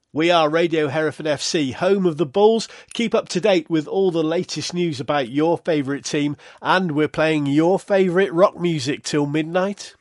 We are Radio Hereford FC, home of the Bulls. Keep up to date with all the latest news about your favourite team, and we're playing your favourite rock music till midnight.